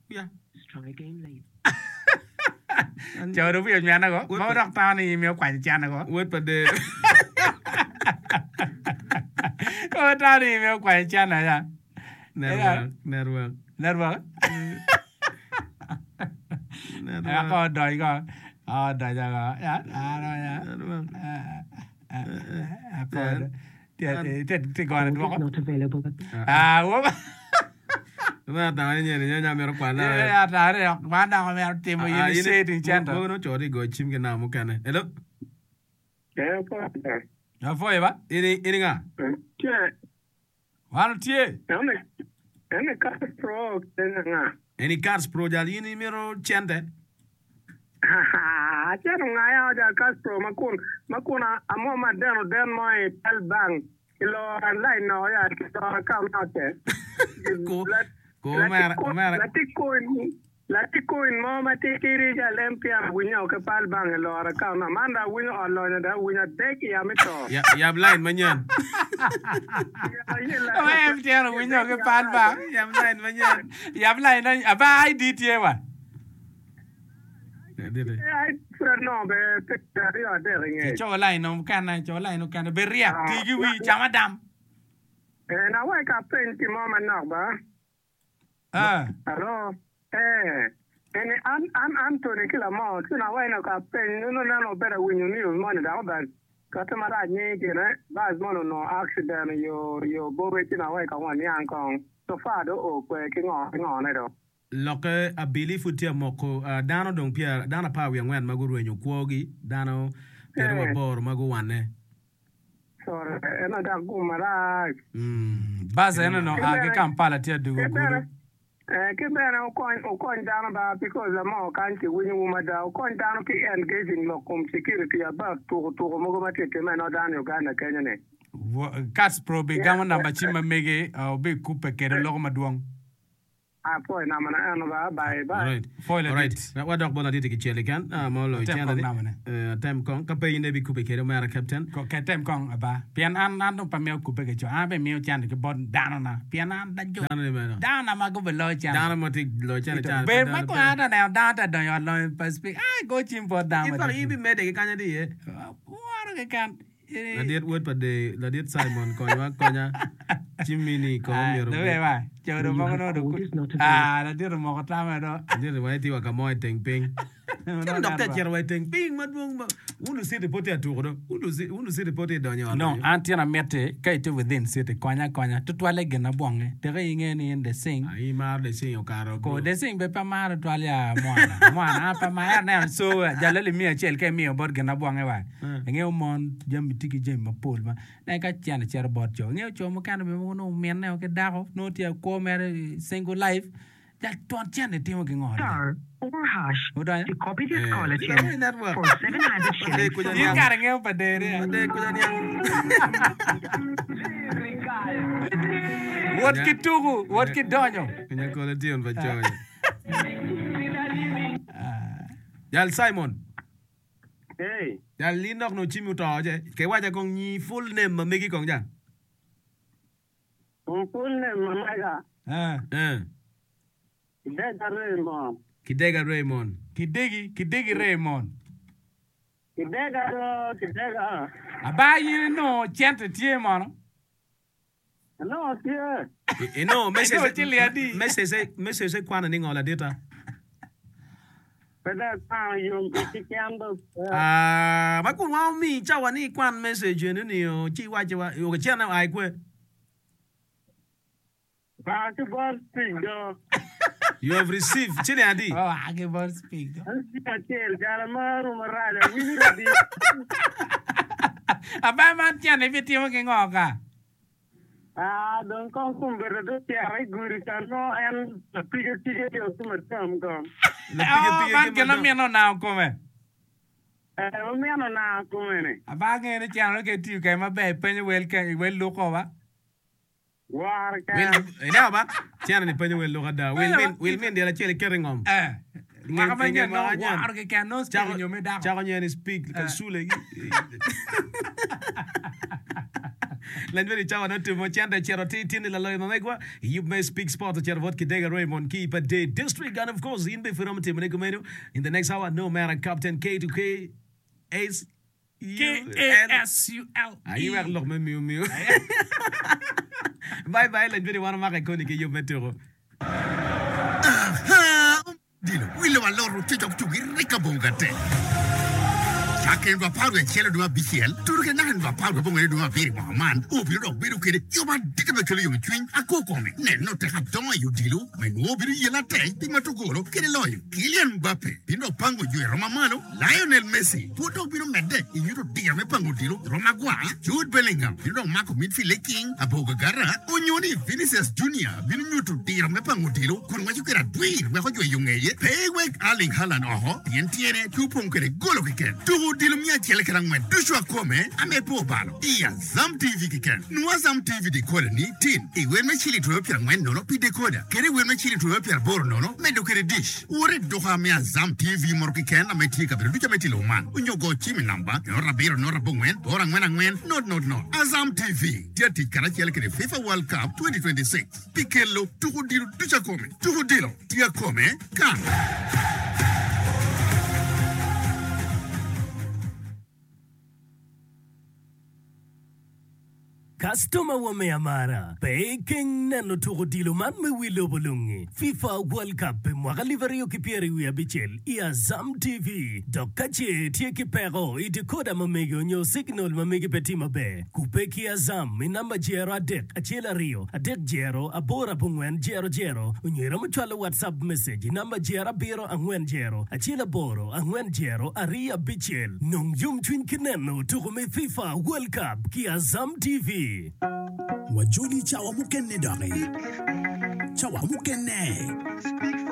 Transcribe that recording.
Yeah. Let's try again later. Chờ đúng việc nhà nó có. Có đọc tao này mèo quảnh chăn nó có. Wait for the Có tao này mèo quảnh chăn này à. network. Network. Có đòi có. Đòi ra có. Dạ. Rồi dạ. Có. Thì gọi là Call is not available at ủa. Mà tao ấy nhỉ nhà mèo quản là. Dạ, đã đấy. Bạn đang mèo tìm một cái xe thì chăn đó. Nó chỗ đi gọi chim cái nào một cái này. Hello. Nó phơi ba. Ini nga. Hoàn thiê. Ene Cars Pro nga. Any Cars Pro jali ini mero chente. Chero nga ya ja Cars Pro makuna amo madeno den moi tel bang. Ilo online no ya to account out there. Ko mera. Latikoin mo matikiri ja lempia winyo ke pal bang lo account manda winyo online da winyo deki ya mito. Ya blind manyan. Ôi em chơi là winyo cái pan ba. Ya blind manyan. Ya blind nó ba ID tie wa. Ai no be pekari o deringe. Cho lại nó can beria. Tigi wi chama dam. Na wa ka penti mo manok ba. Hello. Ene Anthony kila mo tuna wa na ka pen no better when you need money da ba. Ka ta mara ni gene ba mo no accident yo bo we tina wa ka wa ni an kong. So far do o kwe ki ngo ne do. Loke abili futia moko dano dong pia dana pa wi ngwan maguru enyo kwogi dano pia mabor magu wane. So ena da gumara. Basa ena no age Kampala tia dugo guru. Kibena ukon down about because the more country winning woman da ukon down ki engaging local security about to mo ba tete man down Uganda Kenya ne. Cars Pro be gama namba chima mege be coupe kere logo maduong. Poi na mana ano ba bye. All right. Wa dok bona dite ki chele kan mo lo chana time kong ka pe inde bi coupe kere mara captain. Ko ke time kong aba. Pian an no pa meo coupe ke jo. Be meo chan ke bon dano na. Pian an da jo. Dano ma go be lo chan. Dano mo ti lo chan chan. Be ma ko ada na data do yo lo pa speak. Ai go chimbo damo. Ifal ibi mede ke kanya di e. Waro ke kan. La diet word pa de la diet Simon konya Jimmy ko mero. Debe ba. Choro mo no do. La diet mo ko tama do. Diet wa ti wa ka mo teng ping. Kan doctor chero wa teng ping madung ma. Unu si de pote atu do. Unu si de pote do nyo. No, antina mete kai to within city konya tutwale gena bonge. Tere inge ni in the sing. Ai mar de sing o karo. Ko de sing be pa mar twale ya mwana pa ma na so jalele mi achel ke mi bod gena bonge wa. Nge o mon jam tiki jam ma pol ma. Na ka chana chero bod jo. Nge cho mo kan be mo no men ne o ke dako no ti ko mere single life. Ja ton chane ti mo ke ngor. Or hash to copy this call at for 700 shillings. You gotta get pa de. What kitugu? What kidonyo? Kanya ko la tion pa choy. Yal Simon. Hey. Yal linok no chimu to je. Ke wa ja kong ni full name ma megi kong ja. Full name mamaga. Kidega Raymond. Kidegi Raymond. Kidega. Abayi no chante tie mano. No, tie. No, message kwana ningo la data. Peda pa yo tikiando. Makun wa mi chawa ni kwan message ni o chi wa yo ke chana ai kwe. Ba to boss pingo. You have received chile adi. Oh, I give us speak. Aba man tiane viti mo ke ngoka. Don kong kumber do tiare guri kano en pige yo sumatam ko. Man ke no mieno na come. Mieno na come ne. Aba nge ne tiano ke tiu ke ma be penye wel loko ba. War ka. Ina ba? Tiana ni penye wel loko da. Will mean de la chele keringom. Makamanya no war ke kano speak nyo me da. Chago nyeni speak ka sule. Lanjveri ciao no tu mochanda cheroti tini la loy mamegwa. You may speak sport chervot kidega Raymond keep day district and of course in be from team menu in the next hour no man Captain K2K Ace KASUL. Ayi wax lox me miu. Bye Lanjveri wana maka koni ke you metero. Dilo, wile wa loro te jok tugi rika bongate. Chaken wa paru e chelo dua BCL, turu ke nahan wa paru bongo dua biri mahaman, ubiru dok biru kede, yo ma dika me kele yung chwing, ako kome, ne no te hap tonga yu dilo, me no biru yela te, pima tugolo, kede loyo, Kylian Mbappe, pino pango yu Roma mano, Lionel Messi, puto biru mede, inyuto diya me pango dilo, Roma gua, Jude Bellingham, pino mako midfield king, aboga gara, onyoni Vinicius Junior, biru nyuto diya me pango dilo, kon wachu kera dwir, wako jwe yungeye, peywek Erling Haaland oho, tiene, tupong kede golo kiken, dilo mia chele kerang mwen dushwa kome ame po balo iya Zam TV kiken nuwa Zam TV decoder ni tin iwen me chili tuwe pia mwen nono pi decoder kere wen me chili tuwe pia boro nono me do kere dish ure doha mea Zam TV moro kiken ame tika biru ducha me tilo man unyo go chimi namba nora biro nora bongwen bora ngwen not a Zam TV tia tikara chele kere FIFA World Cup 2026 pikelo tuku dilo ducha kome tuku dilo tia kome ka Customer wameamara baking nano tuko dilo man me wilo bolungi FIFA World Cup mwaka liverio kipieri wia bichel ia Zam TV dokache tie kipero idikoda mamegi nyo signal mamegi petima be kupeki ya Zam inamba jero adek achela rio adek jero abora bungwen jero unyera mchwala WhatsApp message inamba jera biro angwen jero achela boro angwen jero aria bichel nong yum twin kineno tuko me FIFA World Cup kia Zam TV Wajuli chawa mukene dare. Chawa mukene.